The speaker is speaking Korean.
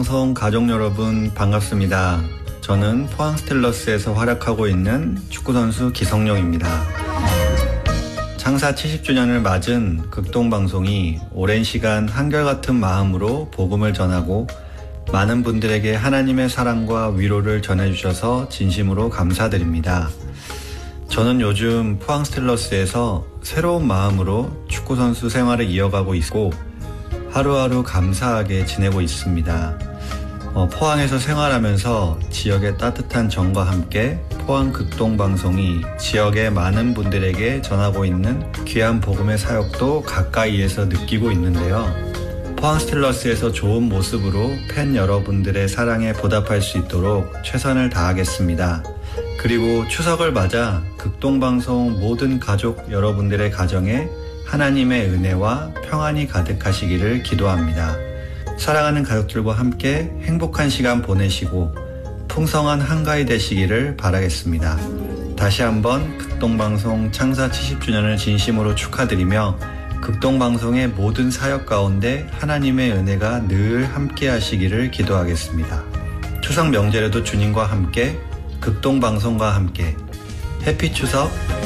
방송 가족 여러분 반갑습니다. 저는 포항 스틸러스에서 활약하고 있는 축구선수 기성용입니다. 창사 70주년을 맞은 극동방송이 오랜 시간 한결같은 마음으로 복음을 전하고 많은 분들에게 하나님의 사랑과 위로를 전해주셔서 진심으로 감사드립니다. 저는 요즘 포항 스틸러스에서 새로운 마음으로 축구선수 생활을 이어가고 있고 하루하루 감사하게 지내고 있습니다. 포항에서 생활하면서 지역의 따뜻한 정과 함께 포항 극동방송이 지역의 많은 분들에게 전하고 있는 귀한 복음의 사역도 가까이에서 느끼고 있는데요. 포항 스틸러스에서 좋은 모습으로 팬 여러분들의 사랑에 보답할 수 있도록 최선을 다하겠습니다. 그리고 추석을 맞아 극동방송 모든 가족 여러분들의 가정에 하나님의 은혜와 평안이 가득하시기를 기도합니다. 사랑하는 가족들과 함께 행복한 시간 보내시고 풍성한 한가위 되시기를 바라겠습니다. 다시 한번 극동방송 창사 70주년을 진심으로 축하드리며 극동방송의 모든 사역 가운데 하나님의 은혜가 늘 함께 하시기를 기도하겠습니다. 추석 명절에도 주님과 함께 극동방송과 함께 해피 추석!